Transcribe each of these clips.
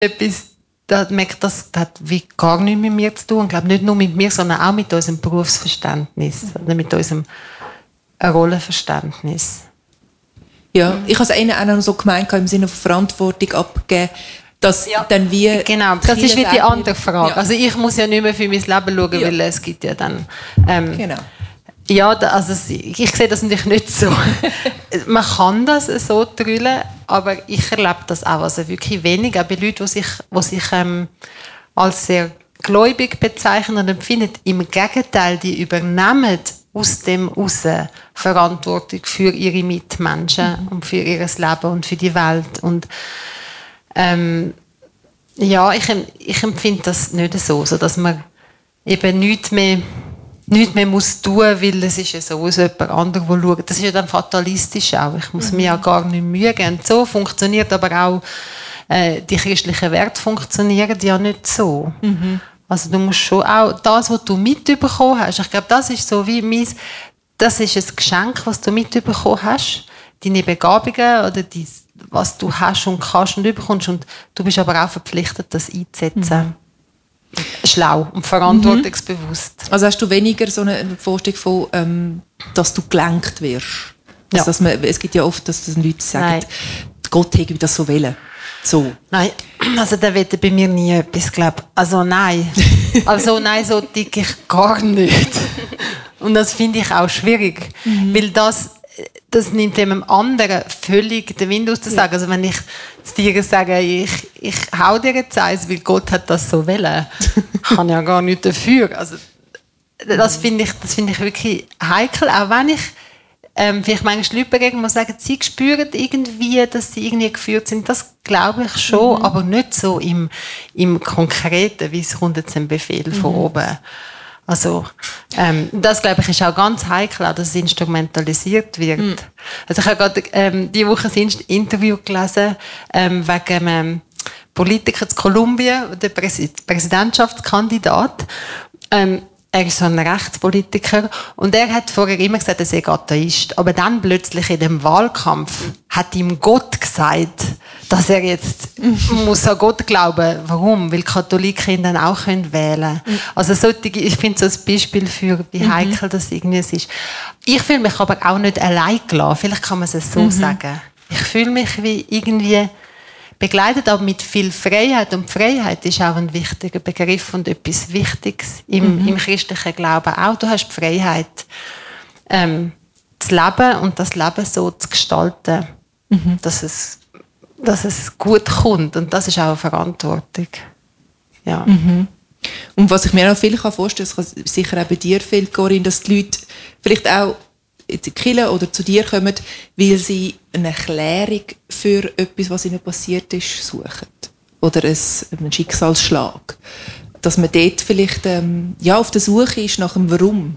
etwas, das hat wie gar nichts mit mir zu tun. Ich glaube, nicht nur mit mir, sondern auch mit unserem Berufsverständnis oder mit unserem Rollenverständnis. Ja, ich habe es ihnen auch noch so gemeint, im Sinne von Verantwortung abgeben, dass dann wie... Genau, das ist wie die andere Frage. Ja. Also ich muss ja nicht mehr für mein Leben schauen, weil es gibt ja dann... genau. Ja, also ich sehe das natürlich nicht so. Man kann das so drüllen, aber ich erlebe das auch also wirklich wenig, auch bei Leuten, die sich als sehr gläubig bezeichnen und empfinden. Im Gegenteil, die übernehmen aus dem raus Verantwortung für ihre Mitmenschen und für ihr Leben und für die Welt. Und ja, ich empfinde das nicht so, dass man eben nichts mehr muss tun, weil es ist ja sowieso jemand anderes, der schaut. Das ist ja dann fatalistisch auch. Ich muss mir ja gar nicht Mühe geben. So funktioniert aber auch die christlichen Werte funktionieren ja nicht so. Also du musst schon auch das, was du mitbekommen hast, ich glaube, das ist so wie das ist ein Geschenk, was du mitbekommen hast, deine Begabungen oder was du hast und kannst und bekommst, und du bist aber auch verpflichtet, das einzusetzen. Schlau und verantwortungsbewusst. Also hast du weniger so eine Vorstellung von, dass du gelenkt wirst? Also, dass es gibt ja oft, dass Leute sagen, Gott hätte das so wollen. So. Nein, also der will bei mir nie etwas, glaube ich. Also nein. Nein, so denke ich gar nicht. Und das finde ich auch schwierig, weil das nimmt dem anderen völlig den Wind aus der Segel. Also wenn ich zu dir sage, ich hau dir jetzt eins, weil Gott hat das so wollen, kann ja gar nichts dafür. Also das finde ich wirklich heikel, auch wenn ich vielleicht manchmal Leute begegnen, die sagen, sie spüren irgendwie, dass sie irgendwie geführt sind. Das glaube ich schon, aber nicht so im Konkreten, wie es kommt jetzt ein Befehl von oben. Also, das, glaube ich, ist auch ganz heikel, auch, dass es instrumentalisiert wird. Also ich habe gerade diese Woche ein Interview gelesen wegen einem Politiker in Kolumbien, der Präsidentschaftskandidat. Er ist so ein Rechtspolitiker und er hat vorher immer gesagt, er sei Atheist. Aber dann plötzlich in dem Wahlkampf hat ihm Gott gesagt, dass er jetzt muss an Gott glauben. Warum? Weil Katholiken dann auch wählen können. Also ich finde so ein Beispiel für, wie heikel das irgendwie ist. Ich fühle mich aber auch nicht allein gelassen. Vielleicht kann man es so sagen. Ich fühle mich wie irgendwie begleitet, aber mit viel Freiheit. Und Freiheit ist auch ein wichtiger Begriff und etwas Wichtiges im christlichen Glauben auch. Du hast die Freiheit, zu leben und das Leben so zu gestalten, dass es gut kommt. Und das ist auch eine Verantwortung. Ja. Und was ich mir auch viel vorstellen kann, das kann sicher auch bei dir viel, Corinne, dass die Leute vielleicht auch in die Kirche oder zu dir kommen, weil sie eine Erklärung für etwas, was ihnen passiert ist, suchen. Oder einen Schicksalsschlag. Dass man dort vielleicht auf der Suche ist nach dem Warum.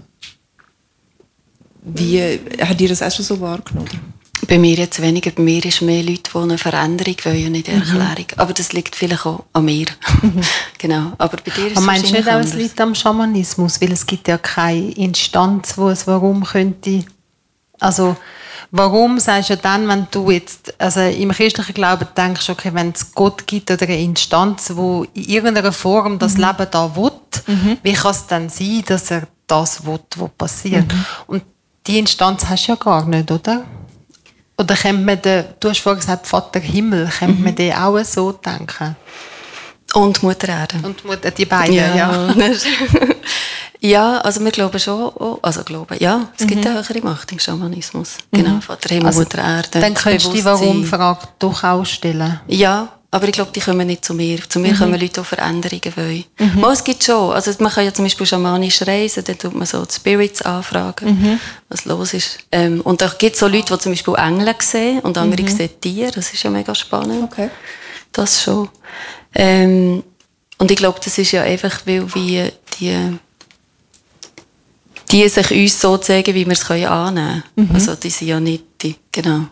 Wie habt ihr das auch schon so wahrgenommen? Bei mir jetzt weniger. Bei mir ist mehr Leute, die eine Veränderung wollen, nicht eine Erklärung. Aber das liegt vielleicht auch an mir. Genau. Aber bei dir ist es meinst du nicht auch, es liegt am Schamanismus? Weil es gibt ja keine Instanz, wo es Warum könnte... Also, warum sagst du dann, wenn du jetzt, also im christlichen Glauben denkst, okay, wenn es Gott gibt oder eine Instanz, wo in irgendeiner Form das Leben da will, wie kann es dann sein, dass er das will, was passiert? Und die Instanz hast du ja gar nicht, oder? Oder könnte man du hast vorhin gesagt, Vater Himmel, könnte man den auch so denken? Und Mutter Erde. Und Mutter, die beiden, ja. Ja, also wir glauben schon, es gibt eine höhere Macht im Schamanismus. Genau, Vater Himmel, also, Mutter Erde. Dann könntest du die Warum-Frage doch auch stellen. Ja, aber ich glaube, die kommen nicht zu mir. Zu mir kommen Leute, die Veränderungen wollen. Es gibt schon, also man kann ja zum Beispiel schamanisch reisen, dann tut man so die Spirits anfragen, was los ist. Und da gibt es so Leute, die zum Beispiel Engel sehen und andere sehen Tiere, das ist ja mega spannend. Okay. Das schon. Und ich glaube, das ist ja einfach, weil wie die sich uns so zeigen, wie wir es annehmen können. Also die sind ja nicht die, genau.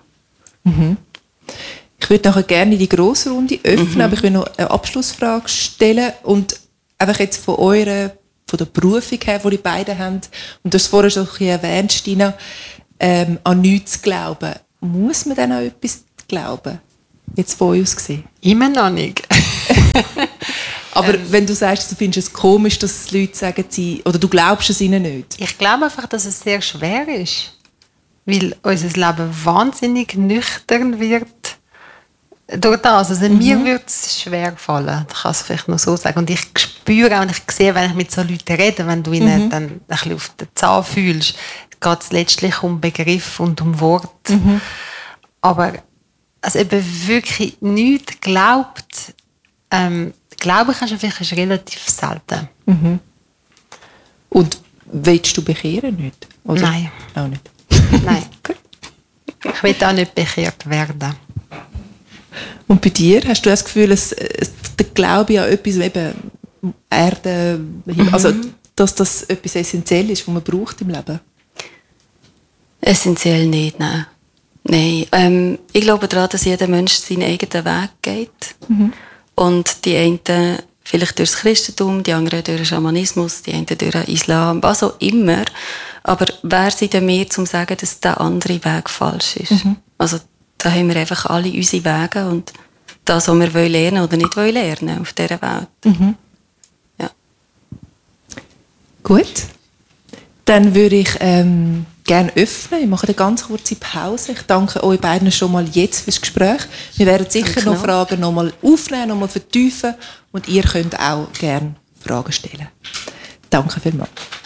Ich würde nachher gerne die grosse Runde öffnen, aber ich will noch eine Abschlussfrage stellen und einfach jetzt von der Berufung her, die die beiden haben, und du hast vorher schon ein bisschen erwähnt, Stina, an nichts zu glauben. Muss man dann auch etwas glauben? Jetzt von uns gesehen? Immer noch nicht. Aber wenn du sagst, du findest es komisch, dass Leute sagen, oder du glaubst es ihnen nicht. Ich glaube einfach, dass es sehr schwer ist. Weil unser Leben wahnsinnig nüchtern wird durch das. Also mir würde es schwer fallen, ich kann es vielleicht noch so sagen. Und ich spüre auch und ich sehe, wenn ich mit so Leuten rede, wenn du ihnen dann ein bisschen auf den Zahn fühlst, geht es letztlich um Begriff und um Wort. Aber also eben wirklich nichts glaubt, glaube ich, ist relativ selten. Und willst du bekehren nicht? Oder? Nein. Auch nicht. Nein. Ich will auch nicht bekehrt werden. Und bei dir, hast du das Gefühl, der Glaube an etwas, eben Erde, also dass das etwas essentiell ist, was man braucht im Leben? Essentiell nicht, nein. Nein. Ich glaube daran, dass jeder Mensch seinen eigenen Weg geht. Und die einen vielleicht durch das Christentum, die anderen durch den Schamanismus, die einen durch den Islam, was auch immer. Aber wer sind denn wir, um zu sagen, dass der andere Weg falsch ist? Also da haben wir einfach alle unsere Wege und das, was wir lernen oder nicht lernen auf dieser Welt. Ja. Gut. Dann würde ich gerne öffnen. Ich mache eine ganz kurze Pause. Ich danke euch beiden schon mal jetzt fürs Gespräch. Wir werden sicher noch Fragen noch mal aufnehmen, noch mal vertiefen und ihr könnt auch gerne Fragen stellen. Danke vielmals.